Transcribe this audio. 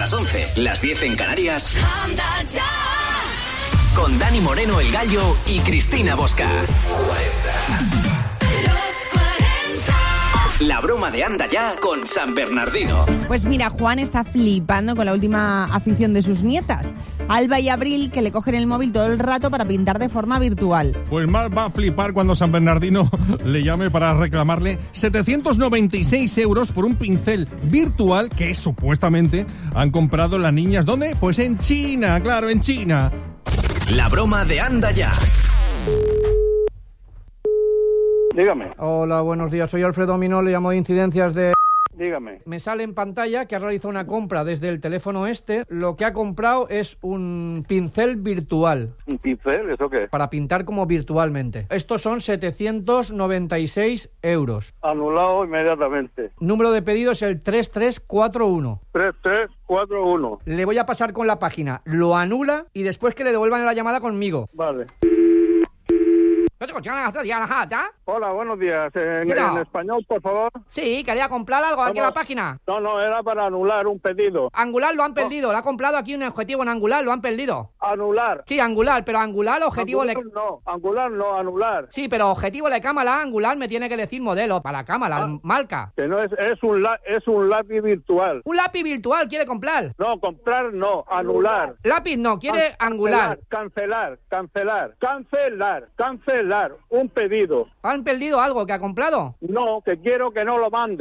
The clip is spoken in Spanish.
las 11, las 10 en Canarias. Anda ya. Con Dani Moreno el Gallo y Cristina Bosca. 40. La broma de Anda Ya con San Bernardino. Pues mira, Juan está flipando con la última afición de sus nietas, Alba y Abril, que le cogen el móvil todo el rato para pintar de forma virtual. Pues más va a flipar cuando San Bernardino le llame para reclamarle 796 euros por un pincel virtual que supuestamente han comprado las niñas. ¿Dónde? Pues en China, claro, en China. La broma de Anda Ya. Dígame. Hola, buenos días. Soy Alfredo Minó, le llamo de Incidencias de... Dígame. Me sale en pantalla que ha realizado una compra desde el teléfono este. Lo que ha comprado es un pincel virtual. ¿Un pincel? ¿Eso qué? Para pintar como virtualmente. Estos son 796 euros. Anulado inmediatamente. Número de pedido es el 3341. 3341. Le voy a pasar con la página. Lo anula y después que le devuelvan la llamada conmigo. Vale. Hola, buenos días. En español, por favor. Sí, quería comprar algo aquí en la página. No, era para anular un pedido. Angular lo han perdido, lo ha comprado aquí un objetivo en Angular, lo han perdido. Anular. Sí, Angular, pero Angular, objetivo... Angular no, anular. Sí, pero objetivo de cámara, Angular me tiene que decir modelo para cámara, marca. Que no es un lápiz virtual. ¿Un lápiz virtual quiere comprar? No, comprar no, anular. Lápiz no, quiere Angular. Cancelar. Un pedido. ¿Han perdido algo que ha comprado? No, que quiero que no lo mande.